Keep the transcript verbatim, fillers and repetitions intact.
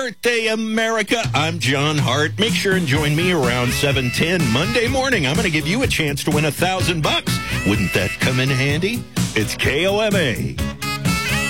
Birthday, America. I'm John Hart. Make sure and join me around seven ten Monday morning. I'm going to give you a chance to win a thousand bucks. Wouldn't that come in handy? It's K O M A.